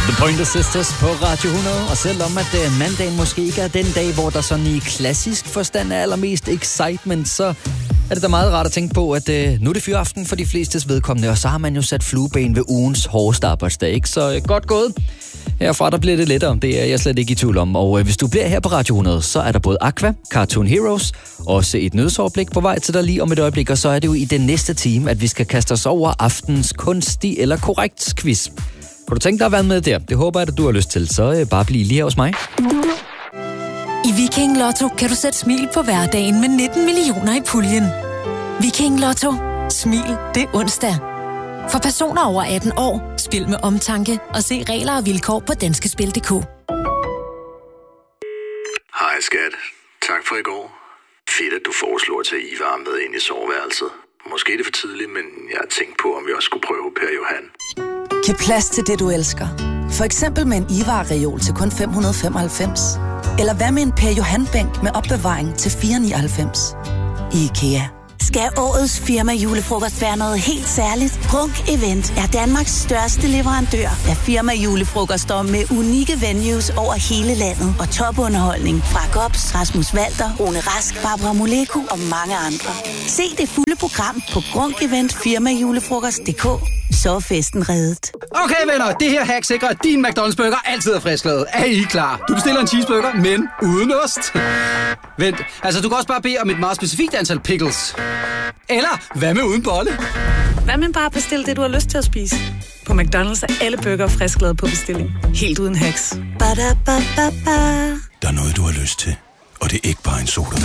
The Pointer Sisters på Radio 100, og selvom at mandagen måske ikke er den dag, hvor der sådan i klassisk forstand er allermest excitement, så er det da meget rart at tænke på, at nu er det fyraften for de flestes vedkommende, og så har man jo sat flueben ved ugens hårdeste arbejdsdag, ikke? Så godt gået. Herfra der bliver det lettere, det er jeg slet ikke i tvivl om. Og hvis du bliver her på Radio 100, så er der både Aqua, Cartoon Heroes, også et nyhedsoverblik på vej til dig lige om et øjeblik, og så er det jo i den næste time, at vi skal kaste os over aftens kunstig eller korrekt quiz. Kunne du tænke dig at være med der? Det håber jeg, at du har lyst til, så bare bliv lige her hos mig. I Viking Lotto kan du sætte smil på hverdagen med 19 millioner i puljen. Viking Lotto. Smil det onsdag. For personer over 18 år, spil med omtanke og se regler og vilkår på danskespil.dk. Hej skat. Tak for i går. Fedt, at du foreslår at tage Ivar med ind i soveværelset. Måske er det for tidligt, men jeg har tænkt på, om vi også skulle prøve Per Johan. Giv plads til det, du elsker. For eksempel med en Ivar-reol til kun 595. Eller hvad med en Per Johan-bænk med opbevaring til 499. IKEA. Skal årets firma julefrokost være noget helt særligt? Grunk Event er Danmarks største leverandør af firma julefrokoster med unikke venues over hele landet og topunderholdning fra Gops, Rasmus Walter, Rune Rask, Barbara Moleko og mange andre. Se det fulde program på grunkeventfirmajulefrokost.dk. Så er festen reddet. Okay venner, det her hack sikrer, at din McDonald's burger altid er frisklavet. Er I klar? Du bestiller en cheeseburger, men uden ost. Vent, altså du kan også bare bede om et meget specifikt antal pickles. Eller hvad med uden bolle? Hvad med bare bestille det, du har lyst til at spise? På McDonald's er alle burger frisklavet på bestilling. Helt uden hacks. Ba-da-ba-ba-ba. Der er noget, du har lyst til, og det er ikke bare en sodavand.